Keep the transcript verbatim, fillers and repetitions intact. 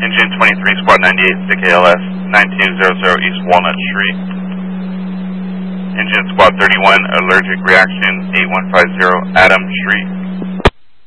Engine twenty-three, Squad ninety-eight, S I C A L S, nine two zero zero East Walnut Street. Engine Squad thirty-one, allergic reaction, eight one five zero Adam Street.